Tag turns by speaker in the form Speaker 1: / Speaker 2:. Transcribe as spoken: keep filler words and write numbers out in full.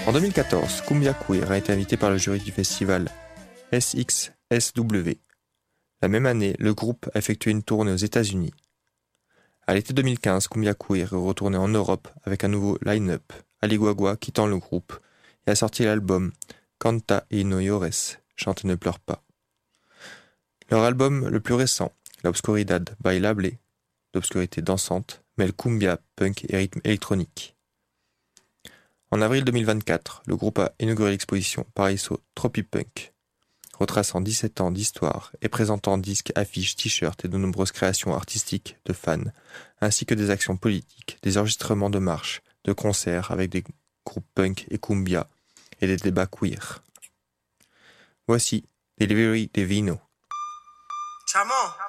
Speaker 1: En deux mille quatorze, Cumbia Queer a été invité par le jury du festival S X S W. La même année, le groupe a effectué une tournée aux États-Unis. À l'été deux mille quinze, Cumbia Queer est retourné en Europe avec un nouveau line-up, Ali Guagua quittant le groupe et a sorti l'album Canta y no llores, Chante et ne pleure pas. Leur album le plus récent, La Obscuridad Bailable, d'obscurité dansante, mêle cumbia, punk et rythme électronique. En avril deux mille vingt-quatre, le groupe a inauguré l'exposition Paraíso Tropipunk, retraçant dix-sept ans d'histoire et présentant disques, affiches, t-shirts et de nombreuses créations artistiques de fans, ainsi que des actions politiques, des enregistrements de marches, de concerts avec des groupes punk et cumbia et des débats queer. Voici Delivery Divino.
Speaker 2: Chamo.